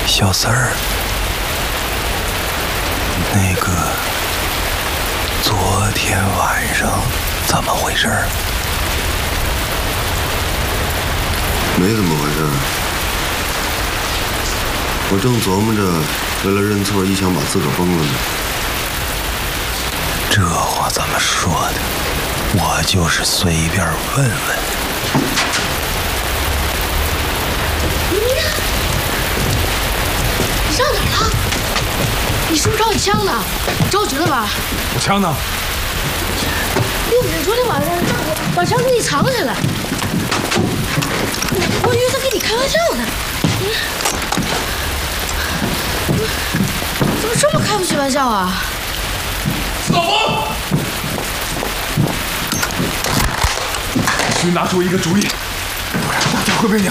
小四儿，那个昨天晚上怎么回事？ 没怎么回事，我正琢磨着为了认错一枪把自个儿崩了呢。 这话怎么说的？我就是随便问问。 你上哪儿了？你是不是找你枪呢？着急了吧？ 我枪呢？ 又不是昨天晚上把枪给你藏起来，我以为他跟你开玩笑呢。怎么这么开不起玩笑啊？ 老冯，需拿出一个主意，不然大家会被你